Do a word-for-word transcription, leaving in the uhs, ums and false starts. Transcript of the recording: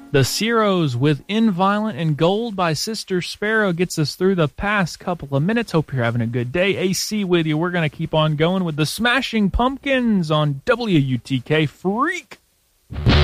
The Ceros with Inviolent and Gold by Sister Sparrow gets us through the past couple of minutes. Hope you're having a good day. A C with you. We're going to keep on going with the Smashing Pumpkins on W U T K Freak.